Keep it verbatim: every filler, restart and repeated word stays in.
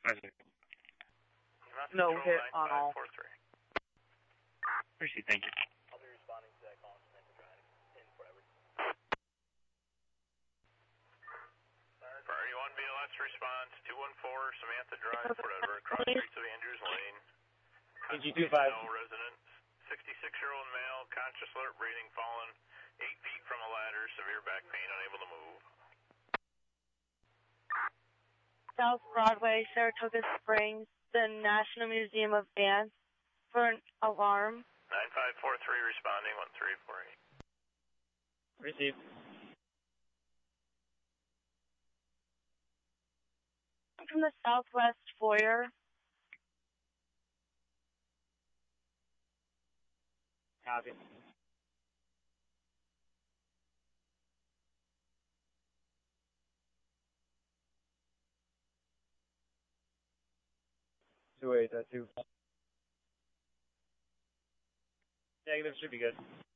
No hit on all. Appreciate it, thank you. I'll be responding to that call on Samantha Drive in Fort Edward. Priority one B L S response, two one four Samantha Drive, Fort Edward, cross streets of Andrews Lane. Did you do five? No resident, sixty-six-year-old male, conscious alert, breathing, fallen, eight feet from a ladder, severe back pain, unable to move. South Broadway, Saratoga Springs, the National Museum of Dance, for an alarm. nine five four three responding, one three four eight. Received. From the southwest foyer. Copy. Two eight, that's two. Negative should be good.